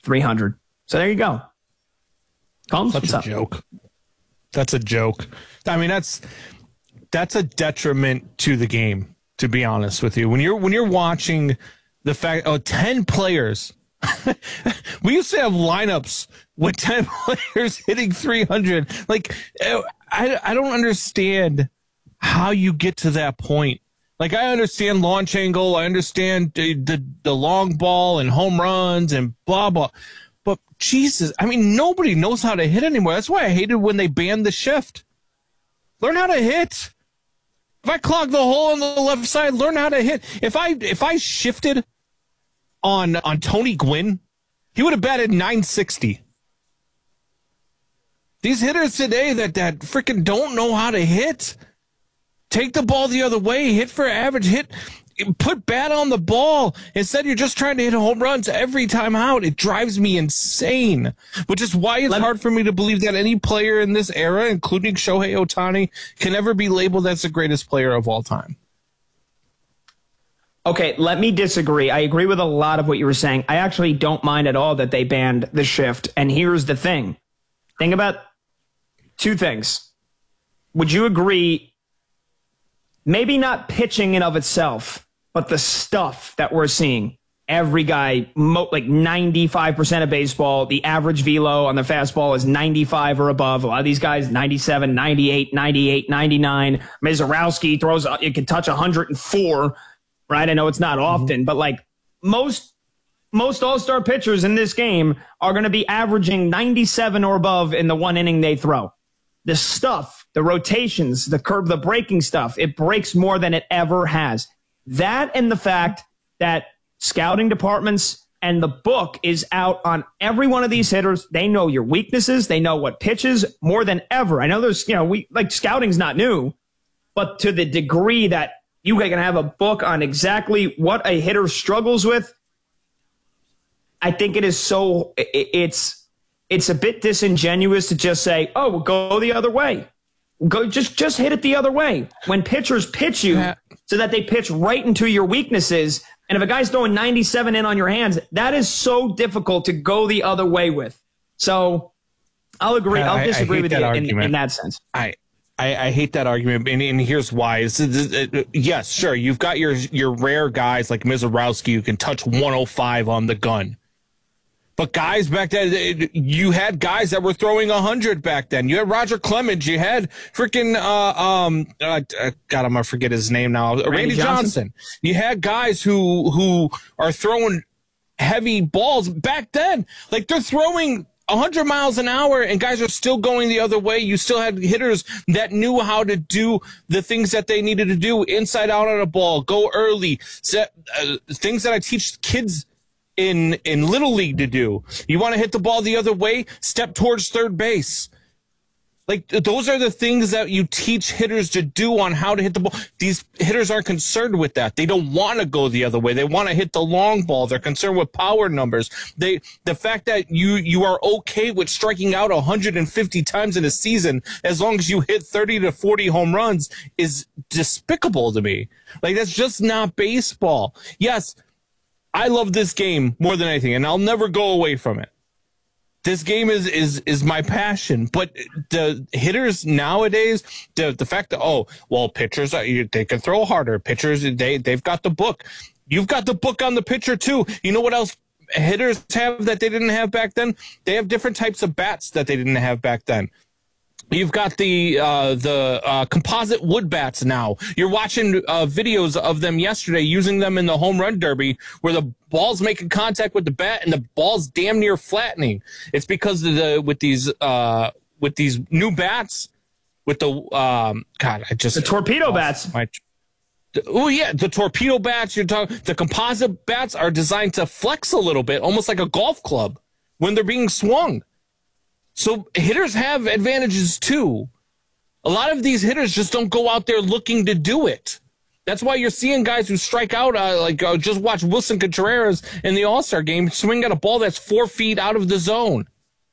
300. So there you go. Combs, Such a joke. That's a joke. I mean, that's a detriment to the game, to be honest with you. When you're watching the fact, 10 players. We used to have lineups with 10 players hitting 300. Like, I don't understand how you get to that point. Like, I understand launch angle. I understand the long ball and home runs and blah, blah. But, Jesus, I mean, nobody knows how to hit anymore. That's why I hated when they banned the shift. Learn how to hit. If I clog the hole on the left side, learn how to hit. If I shifted on Tony Gwynn, he would have batted 960. These hitters today that freaking don't know how to hit, take the ball the other way, hit for average, put bat on the ball. Instead, you're just trying to hit home runs every time out. It drives me insane, which is why it's hard for me to believe that any player in this era, including Shohei Ohtani, can ever be labeled as the greatest player of all time. Okay, let me disagree. I agree with a lot of what you were saying. I actually don't mind at all that they banned the shift. And here's the thing. Think about two things. Would you agree, maybe not pitching in of itself, but the stuff that we're seeing? Every guy, like 95% of baseball, the average velo on the fastball is 95 or above. A lot of these guys, 97, 98, 98, 99. Mizorowski throws, it can touch 104. Right? I know it's not often, but like most all-star pitchers in this game are going to be averaging 97 or above in the one inning they throw. The stuff, the rotations, the curve, the breaking stuff, it breaks more than it ever has. That and the fact that scouting departments and the book is out on every one of these hitters. They know your weaknesses. They know what pitches more than ever. I know there's, scouting's not new, but to the degree that you can have a book on exactly what a hitter struggles with. I think it is so it's a bit disingenuous to just say, "Oh, we'll go the other way." Go just hit it the other way. When pitchers pitch you so that they pitch right into your weaknesses, and if a guy's throwing 97 in on your hands, that is so difficult to go the other way with. So I'll agree. I'll disagree with you in that sense. I hate that argument, and here's why. Yes, sure, you've got your rare guys like Mizorowski who can touch 105 on the gun. But guys back then, you had guys that were throwing 100 back then. You had Roger Clemens. You had freaking, God, I'm going to forget his name now. Randy Johnson. You had guys who are throwing heavy balls back then. Like, they're throwing 100 miles an hour and guys are still going the other way. You still had hitters that knew how to do the things that they needed to do inside out on a ball, go early, things that I teach kids in Little League to do. You want to hit the ball the other way, step towards third base. Like, those are the things that you teach hitters to do on how to hit the ball. These hitters aren't concerned with that. They don't want to go the other way. They want to hit the long ball. They're concerned with power numbers. The fact that you are okay with striking out 150 times in a season as long as you hit 30 to 40 home runs is despicable to me. Like, that's just not baseball. Yes, I love this game more than anything, and I'll never go away from it. This game is my passion, but the hitters nowadays, the fact that, pitchers, they can throw harder. Pitchers, they've got the book. You've got the book on the pitcher too. You know what else hitters have that they didn't have back then? They have different types of bats that they didn't have back then. You've got the composite wood bats now. You're watching videos of them yesterday using them in the home run derby where the ball's making contact with the bat and the ball's damn near flattening. It's because of with these new bats with the torpedo bats. The torpedo bats. You're talking. The composite bats are designed to flex a little bit, almost like a golf club when they're being swung. So hitters have advantages too. A lot of these hitters just don't go out there looking to do it. That's why you're seeing guys who strike out, just watch Wilson Contreras in the All-Star game swing at a ball that's 4 feet out of the zone.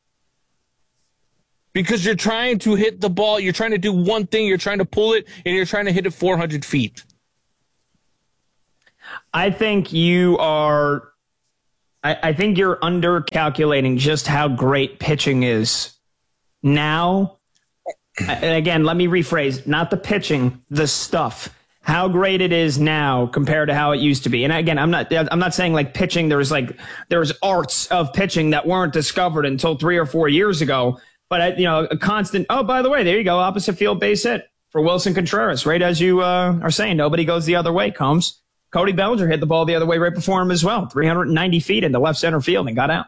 Because you're trying to hit the ball, you're trying to do one thing, you're trying to pull it, and you're trying to hit it 400 feet. I think you are I think you're undercalculating just how great pitching is now. And again, let me rephrase, not the pitching, the stuff. How great it is now compared to how it used to be. And again, I'm not saying like pitching, there's arts of pitching that weren't discovered until 3 or 4 years ago. But a constant, oh, by the way, there you go, opposite field base hit for Wilson Contreras, right as you are saying, nobody goes the other way, Combs. Cody Bellinger hit the ball the other way right before him as well, 390 feet into left center field and got out.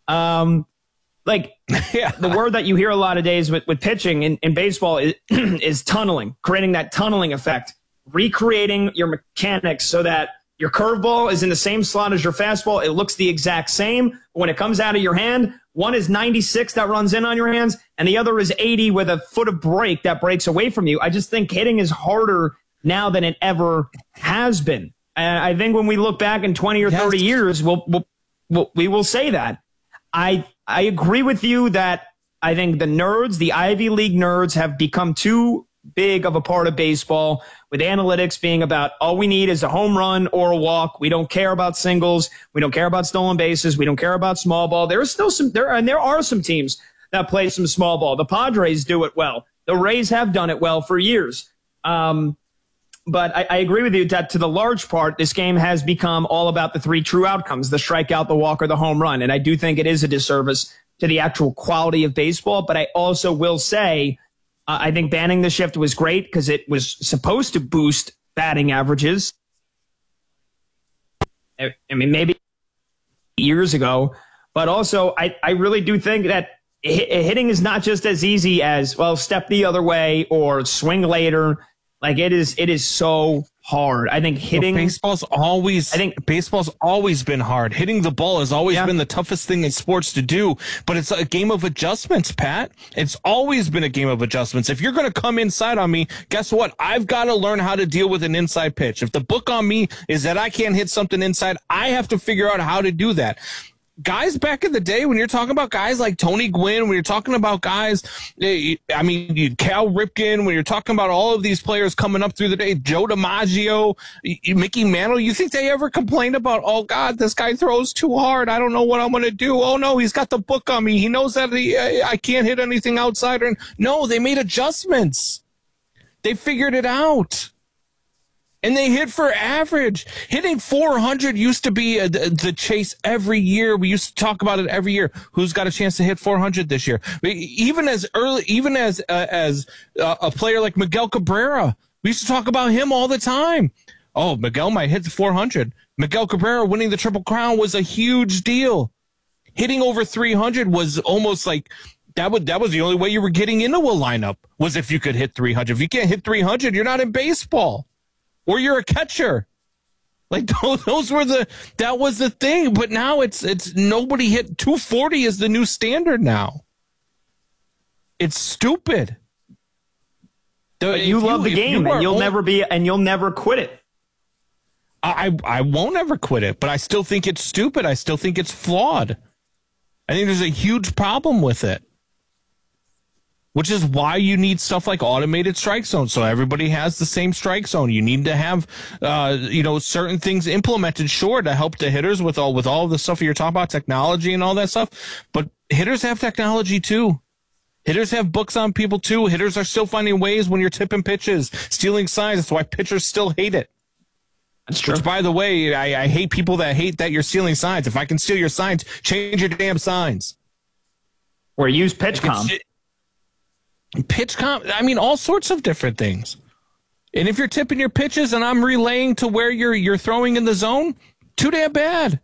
The word that you hear a lot of days with pitching in baseball is tunneling, creating that tunneling effect, recreating your mechanics so that your curveball is in the same slot as your fastball. It looks the exact same. But when it comes out of your hand, one is 96 that runs in on your hands, and the other is 80 with a foot of break that breaks away from you. I just think hitting is harder now than it ever has been. And I think when we look back in 20 or 30 years, we will say that. I agree with you that I think the nerds, the Ivy League nerds, have become too big of a part of baseball, with analytics being about all we need is a home run or a walk. We don't care about singles. We don't care about stolen bases. We don't care about small ball. There are some teams that play some small ball. The Padres do it well. The Rays have done it well for years. But I agree with you that to the large part, this game has become all about the three true outcomes, the strikeout, the walk, or the home run. And I do think it is a disservice to the actual quality of baseball. But I also will say, I think banning the shift was great because it was supposed to boost batting averages. I mean, maybe years ago. But also, I really do think that hitting is not just as easy as, well, step the other way or swing later. Like it is so hard. I think hitting baseball's always been hard. Hitting the ball has always been the toughest thing in sports to do, but it's a game of adjustments, Pat. It's always been a game of adjustments. If you're going to come inside on me, guess what? I've got to learn how to deal with an inside pitch. If the book on me is that I can't hit something inside, I have to figure out how to do that. Guys back in the day, when you're talking about guys like Tony Gwynn, when you're talking about guys, I mean, Cal Ripken, when you're talking about all of these players coming up through the day, Joe DiMaggio, Mickey Mantle, you think they ever complained about, oh, God, this guy throws too hard. I don't know what I'm going to do. Oh, no, he's got the book on me. He knows that I can't hit anything outside. No, they made adjustments. They figured it out. And they hit for average. Hitting 400 used to be the chase every year. We used to talk about it every year. Who's got a chance to hit 400 this year? Even as a player like Miguel Cabrera, we used to talk about him all the time. Oh, Miguel might hit the 400. Miguel Cabrera winning the Triple Crown was a huge deal. Hitting over 300 was almost like that was the only way you were getting into a lineup, was if you could hit 300. If you can't hit 300, you're not in baseball. Or you're a catcher. Like that was the thing. But now it's nobody hit 240 is the new standard now. It's stupid. You love the game and you'll never quit it. I won't ever quit it, but I still think it's stupid. I still think it's flawed. I think there's a huge problem with it. Which is why you need stuff like automated strike zones, so everybody has the same strike zone. You need to have, certain things implemented, sure, to help the hitters with all the stuff you're talking about, technology and all that stuff. But hitters have technology too. Hitters have books on people too. Hitters are still finding ways when you're tipping pitches, stealing signs. That's why pitchers still hate it. That's true. Which, by the way, I hate people that hate that you're stealing signs. If I can steal your signs, change your damn signs. Or use PitchCom. PitchCom, I mean, all sorts of different things. And if you're tipping your pitches and I'm relaying to where you're throwing in the zone, too damn bad.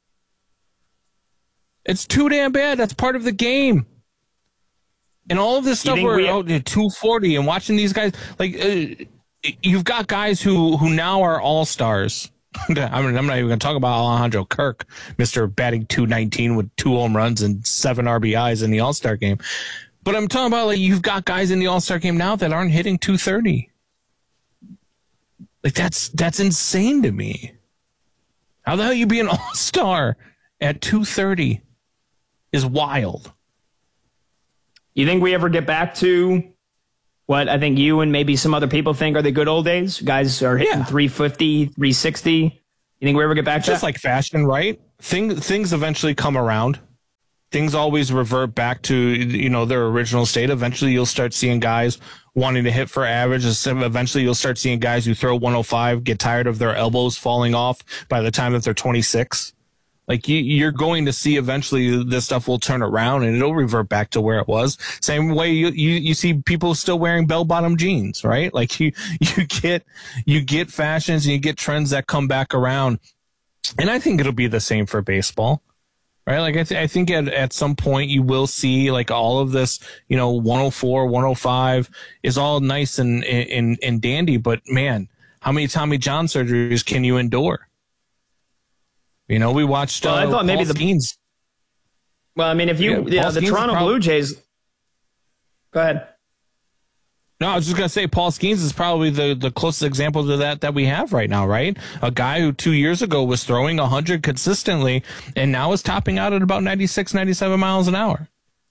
It's too damn bad. That's part of the game. And all of this stuff where 240 and watching these guys, like you've got guys who now are all-stars. I'm not even going to talk about Alejandro Kirk, Mr. batting 219 with 2 home runs and 7 RBIs in the All-Star game. But I'm talking about, like, you've got guys in the All-Star game now that aren't hitting 230. Like, that's insane to me. How the hell you be an All-Star at 230 is wild. You think we ever get back to what I think you and maybe some other people think are the good old days? Guys are hitting 350, 360. You think we ever get back to just that? Like fashion, right? things eventually come around. Things always revert back to, their original state. Eventually you'll start seeing guys wanting to hit for average. Eventually you'll start seeing guys who throw 105, get tired of their elbows falling off by the time that they're 26. Like you're going to see eventually this stuff will turn around and it'll revert back to where it was. Same way you see people still wearing bell bottom jeans, right? Like you get fashions and you get trends that come back around. And I think it'll be the same for baseball. Right, like I think at some point you will see like all of this, 104, 105 is all nice and dandy, but man, how many Tommy John surgeries can you endure? We watched. Well, I thought maybe Paul Skeens. Well, I mean, if you the Toronto Blue Jays. Go ahead. No, I was just going to say Paul Skeens is probably the closest example to that we have right now, right? A guy who 2 years ago was throwing 100 consistently and now is topping out at about 96, 97 miles an hour.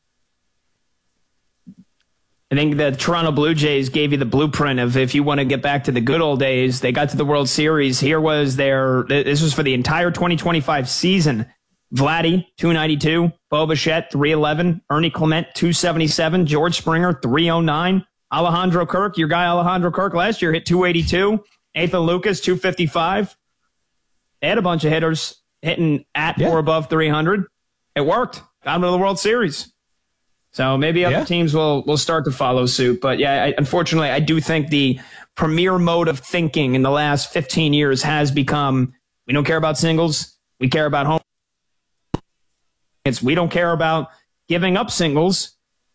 I think the Toronto Blue Jays gave you the blueprint of if you want to get back to the good old days. They got to the World Series. This was for the entire 2025 season. Vladdy, 292. Bo Bichette, 311. Ernie Clement, 277. George Springer, 309. Alejandro Kirk, your guy Alejandro Kirk last year hit 282. Nathan Lucas, 255. They had a bunch of hitters hitting at or above 300. It worked. Got them to the World Series. So maybe other teams will start to follow suit. But unfortunately, I do think the premier mode of thinking in the last 15 years has become, we don't care about singles. We care about home. We don't care about giving up singles.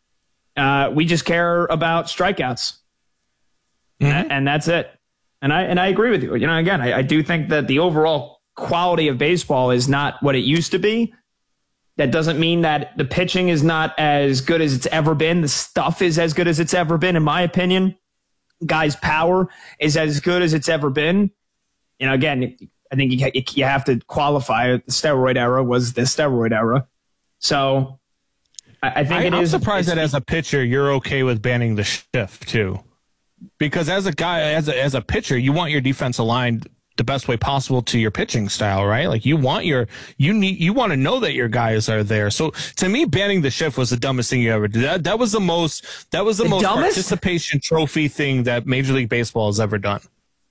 We just care about strikeouts, and that's it. And I agree with you. Again, I do think that the overall quality of baseball is not what it used to be. That doesn't mean that the pitching is not as good as it's ever been. The stuff is as good as it's ever been, in my opinion. Guys' power is as good as it's ever been. Again, I think you have to qualify. The steroid era was the steroid era. So I think I'm surprised that as a pitcher, you're okay with banning the shift too, because as a guy, as a pitcher, you want your defense aligned the best way possible to your pitching style, right? Like you want to know that your guys are there. So to me, banning the shift was the dumbest thing you ever did. That was the most participation trophy thing that Major League Baseball has ever done.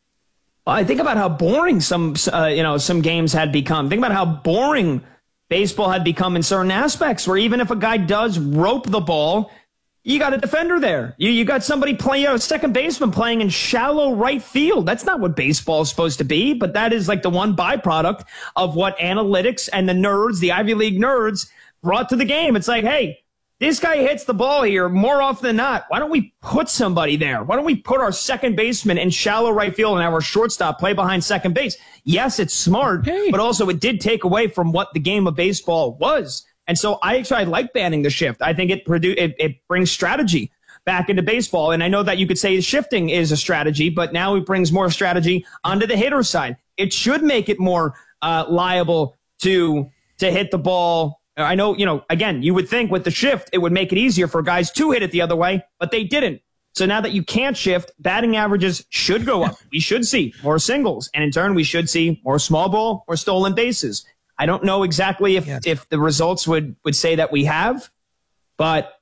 I think about how boring some games had become. Think about how boring baseball had become in certain aspects, where even if a guy does rope the ball, you got a defender there. You got somebody playing, a second baseman playing in shallow right field. That's not what baseball is supposed to be, but that is like the one byproduct of what analytics and the nerds, the Ivy League nerds, brought to the game. It's like, hey, this guy hits the ball here more often than not. Why don't we put somebody there? Why don't we put our second baseman in shallow right field and have our shortstop play behind second base? Yes, it's smart, but also it did take away from what the game of baseball was. And so I like banning the shift. I think it brings strategy back into baseball. And I know that you could say shifting is a strategy, but now it brings more strategy onto the hitter side. It should make it more liable to hit the ball. I know, again, you would think with the shift, it would make it easier for guys to hit it the other way, but they didn't. So now that you can't shift, batting averages should go up. We should see more singles, and in turn, we should see more small ball or stolen bases. I don't know exactly if the results would say that we have, but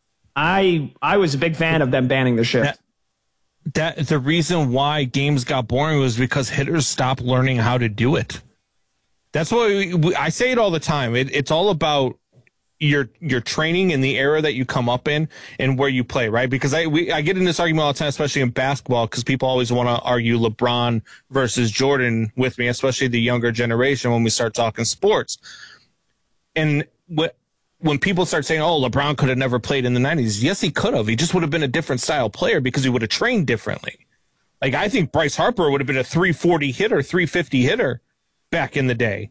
I was a big fan of them banning the shift. That the reason why games got boring was because hitters stopped learning how to do it. That's why I say it all the time. It's all about your training in the era that you come up in and where you play, right? Because I get in this argument all the time, especially in basketball, because people always want to argue LeBron versus Jordan with me, especially the younger generation when we start talking sports. And when people start saying, oh, LeBron could have never played in the 90s, yes, he could have. He just would have been a different style player because he would have trained differently. Like, I think Bryce Harper would have been a 340 hitter, 350 hitter back in the day.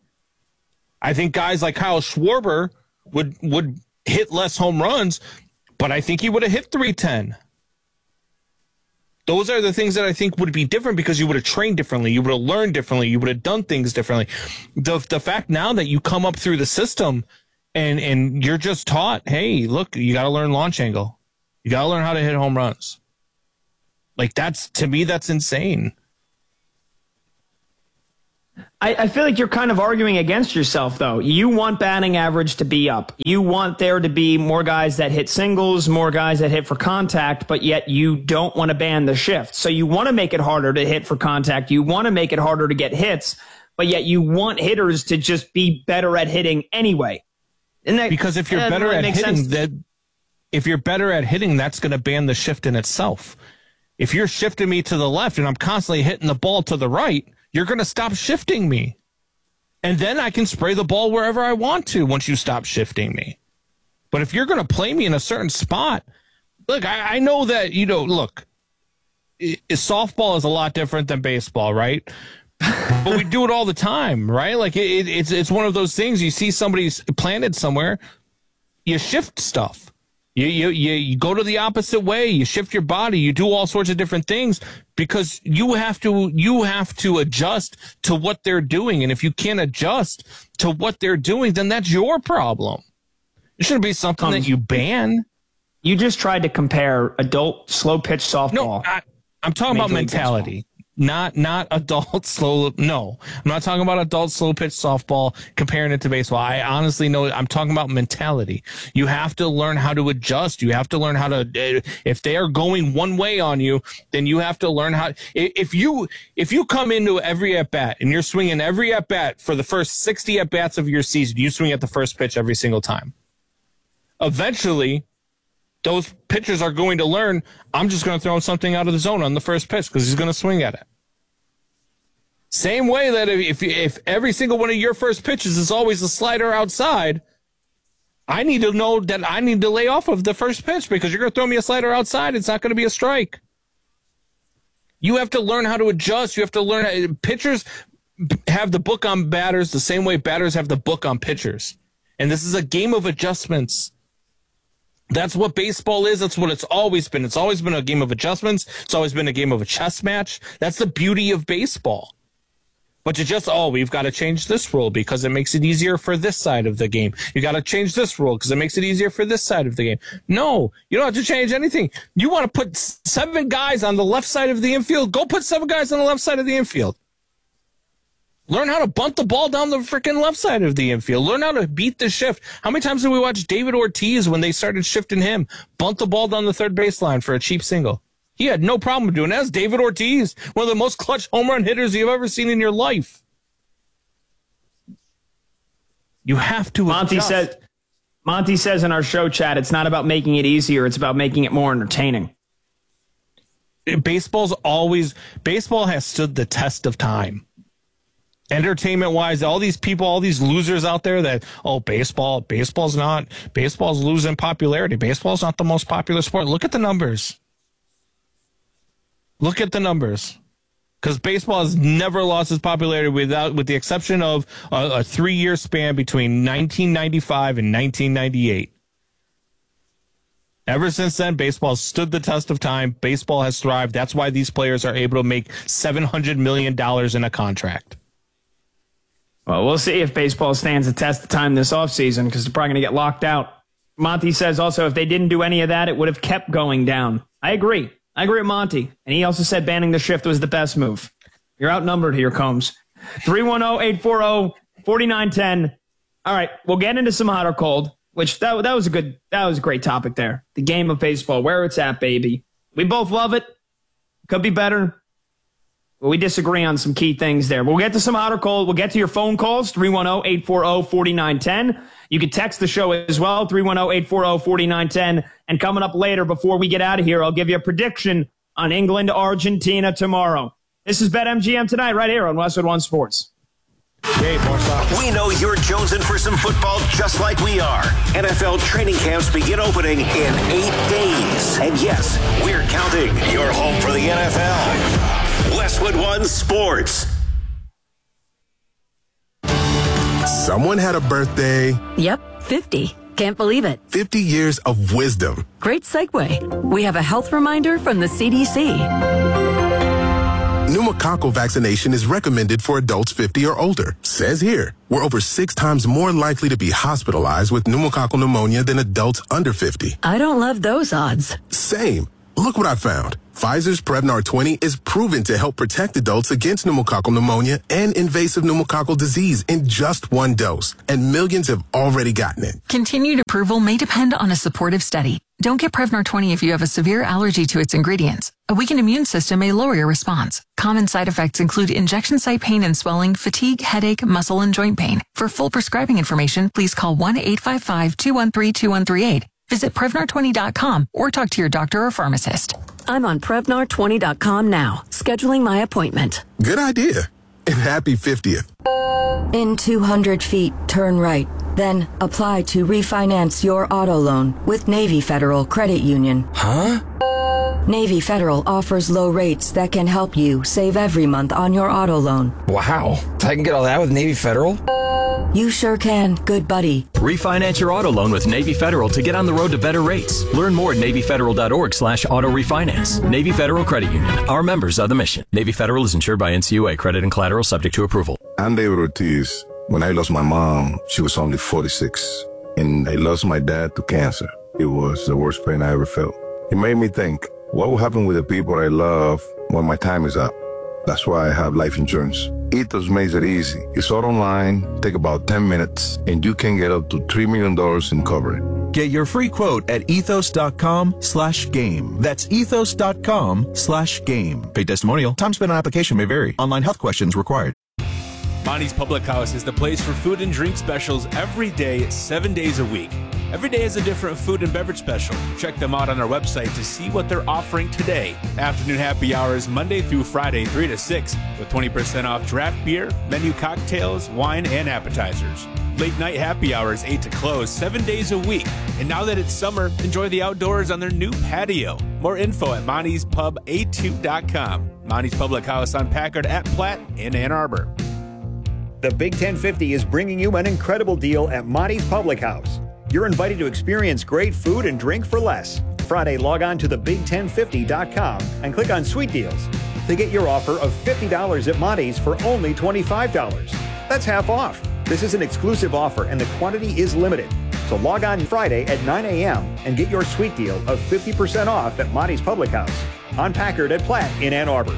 I think guys like Kyle Schwarber would hit less home runs, but I think he would have hit 310. Those are the things that I think would be different because you would have trained differently. You would have learned differently. You would have done things differently. The fact now that you come up through the system and you're just taught, hey, look, you got to learn launch angle. You got to learn how to hit home runs. Like, to me, that's insane. I feel like you're kind of arguing against yourself, though. You want batting average to be up. You want there to be more guys that hit singles, more guys that hit for contact, but yet you don't want to ban the shift. So you want to make it harder to hit for contact. You want to make it harder to get hits, but yet you want hitters to just be better at hitting anyway. Because if you're better at hitting, if you're better at hitting, that's going to ban the shift in itself. If you're shifting me to the left and I'm constantly hitting the ball to the right, you're going to stop shifting me. And then I can spray the ball wherever I want to once you stop shifting me. But if you're going to play me in a certain spot, look, I know that, look, softball is a lot different than baseball, right? But we do it all the time, right? Like it's one of those things. You see somebody's planted somewhere, you shift stuff. You go to the opposite way. You shift your body. You do all sorts of different things because you have to adjust to what they're doing. And if you can't adjust to what they're doing, then that's your problem. It shouldn't be something that you ban. You just tried to compare adult slow pitch softball. No, I'm talking about mentality. Not adult slow. No, I'm not talking about adult slow pitch softball, comparing it to baseball. I honestly know I'm talking about mentality. You have to learn how to adjust. You have to learn how to, if they are going one way on you, then you have to learn how, if you come into every at bat and you're swinging every at bat for the first 60 at bats of your season, you swing at the first pitch every single time. Eventually, those pitchers are going to learn, I'm just going to throw something out of the zone on the first pitch because he's going to swing at it. Same way that if every single one of your first pitches is always a slider outside, I need to know that I need to lay off of the first pitch because you're going to throw me a slider outside. It's not going to be a strike. You have to learn how to adjust. You have to learn. Pitchers have the book on batters the same way batters have the book on pitchers. And this is a game of adjustments. That's what baseball is. That's what it's always been. It's always been a game of adjustments. It's always been a game of a chess match. That's the beauty of baseball. But you just, we've got to change this rule because it makes it easier for this side of the game. You got to change this rule because it makes it easier for this side of the game. No, you don't have to change anything. You want to put 7 guys on the left side of the infield? Go put 7 guys on the left side of the infield. Learn how to bunt the ball down the freaking left side of the infield. Learn how to beat the shift. How many times did we watch David Ortiz when they started shifting him? Bunt the ball down the third baseline for a cheap single. He had no problem doing that. That's David Ortiz, one of the most clutch home run hitters you've ever seen in your life. You have to adjust. Monty says in our show chat, it's not about making it easier. It's about making it more entertaining. Baseball has stood the test of time. Entertainment wise, all these people, all these losers out there that, baseball's losing popularity. Baseball's not the most popular sport. Look at the numbers. Because baseball has never lost its popularity with the exception of a 3-year span between 1995 and 1998. Ever since then, baseball has stood the test of time. Baseball has thrived. That's why these players are able to make $700 million in a contract. Well, we'll see if baseball stands the test of time this offseason because they're probably going to get locked out. Monty says also if they didn't do any of that, it would have kept going down. I agree with Monty. And he also said banning the shift was the best move. You're outnumbered here, Combs. 310-840-4910. All right, we'll get into some hot or cold, which that was a great topic there. The game of baseball, where it's at, baby. We both love it. Could be better. But we disagree on some key things there. We'll get to some hot or cold. We'll get to your phone calls, 310-840-4910. You can text the show as well, 310-840-4910. And coming up later, before we get out of here, I'll give you a prediction on England-Argentina tomorrow. This is BetMGM tonight right here on Westwood One Sports. Hey, we know you're jonesing for some football just like we are. NFL training camps begin opening in 8 days. And yes, we're counting. You're home for the NFL. Westwood One Sports. Someone had a birthday. Yep, 50. Can't believe it. 50 years of wisdom. Great segue. We have a health reminder from the CDC. Pneumococcal vaccination is recommended for adults 50 or older. Says here, we're over 6 times more likely to be hospitalized with pneumococcal pneumonia than adults under 50. I don't love those odds. Same. Look what I found. Pfizer's Prevnar 20 is proven to help protect adults against pneumococcal pneumonia and invasive pneumococcal disease in just one dose, and millions have already gotten it. Continued approval may depend on a supportive study. Don't get Prevnar 20 if you have a severe allergy to its ingredients. A weakened immune system may lower your response. Common side effects include injection site pain and swelling, fatigue, headache, muscle, and joint pain. For full prescribing information, please call 1-855-213-2138. Visit Prevnar20.com or talk to your doctor or pharmacist. I'm on Prevnar20.com now, scheduling my appointment. Good idea. And happy 50th. In 200 feet, turn right. Then apply to refinance your auto loan with Navy Federal Credit Union. Huh? Navy Federal offers low rates that can help you save every month on your auto loan. Wow. I can get all that with Navy Federal? You sure can, good buddy. Refinance your auto loan with Navy Federal to get on the road to better rates. Learn more at NavyFederal.org/auto refinance. Navy Federal Credit Union. Our members are the mission. Navy Federal is insured by NCUA. Credit and collateral subject to approval. I'm David Ortiz. When I lost my mom, she was only 46. And I lost my dad to cancer. It was the worst pain I ever felt. It made me think, what will happen with the people I love when my time is up? That's why I have life insurance. Ethos makes it easy. It's all online, take about 10 minutes, and you can get up to $3 million in coverage. Get your free quote at ethos.com/game. That's ethos.com/game. Paid testimonial. Time spent on application may vary. Online health questions required. Monty's Public House is the place for food and drink specials every day, 7 days a week. Every day is a different food and beverage special. Check them out on our website to see what they're offering today. Afternoon happy hours Monday through Friday, 3 to 6, with 20% off draft beer, menu cocktails, wine, and appetizers. Late night happy hours 8 to close, 7 days a week. And now that it's summer, enjoy the outdoors on their new patio. More info at Monty'sPubA2.com. Monty's Public House on Packard at Platt in Ann Arbor. The Big 1050 is bringing you an incredible deal at Monty's Public House. You're invited to experience great food and drink for less. Friday, log on to thebig1050.com and click on Sweet Deals to get your offer of $50 at Monty's for only $25. That's half off. This is an exclusive offer and the quantity is limited. So log on Friday at 9 a.m. and get your sweet deal of 50% off at Monty's Public House on Packard at Platt in Ann Arbor.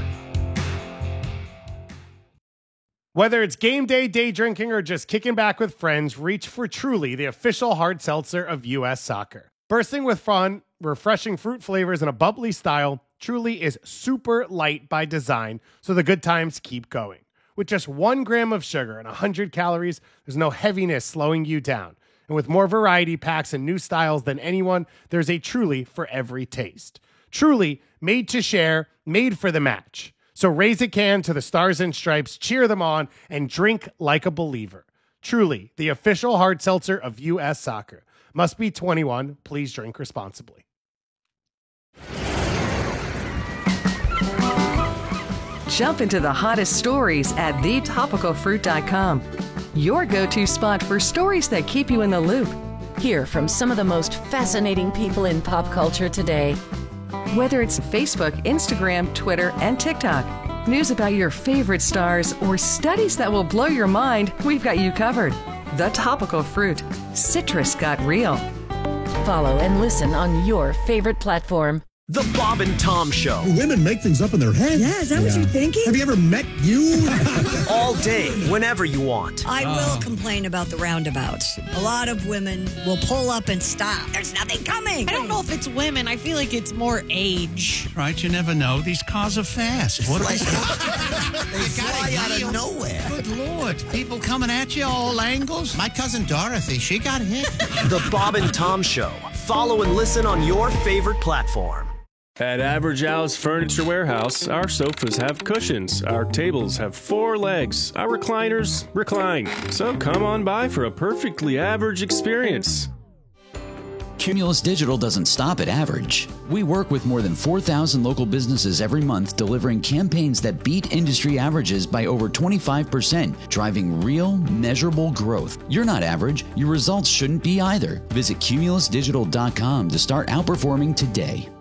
Whether it's game day, day drinking, or just kicking back with friends, reach for Truly, the official hard seltzer of U.S. Soccer. Bursting with fun, refreshing fruit flavors, and a bubbly style, Truly is super light by design, so the good times keep going. With just 1 gram of sugar and 100 calories, there's no heaviness slowing you down. And with more variety packs and new styles than anyone, there's a Truly for every taste. Truly, made to share, made for the match. So raise a can to the Stars and Stripes, cheer them on, and drink like a believer. Truly, the official hard seltzer of U.S. Soccer. Must be 21. Please drink responsibly. Jump into the hottest stories at thetopicalfruit.com. Your go-to spot for stories that keep you in the loop. Hear from some of the most fascinating people in pop culture today. Whether it's Facebook, Instagram, Twitter, and TikTok, news about your favorite stars, or studies that will blow your mind, we've got you covered. The Topical Fruit. Citrus got real. Follow and listen on your favorite platform. The Bob and Tom Show. Women make things up in their head. Yeah, is that what you're thinking? Have you ever met you? All day, whenever you want. I will complain about the roundabouts. A lot of women will pull up and stop. There's nothing coming. I don't know if it's women. I feel like it's more age. Right, you never know. These cars are fast. What they fly out of nowhere. Good Lord. People coming at you all angles. My cousin Dorothy, she got hit. The Bob and Tom Show. Follow and listen on your favorite platform. At Average Al's Furniture Warehouse, our sofas have cushions, our tables have 4 legs, our recliners recline. So come on by for a perfectly average experience. Cumulus Digital doesn't stop at average. We work with more than 4,000 local businesses every month, delivering campaigns that beat industry averages by over 25%, driving real, measurable growth. You're not average. Your results shouldn't be either. Visit cumulusdigital.com to start outperforming today.